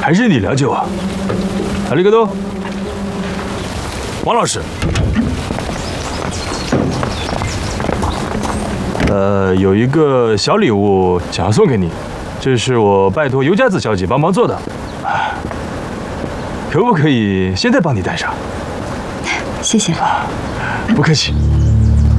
还是你了解我。阿里嘎多，王老师。有一个小礼物想要送给你，这是我拜托尤佳子小姐帮忙做的，可不可以现在帮你带上？ 谢谢。 不客气。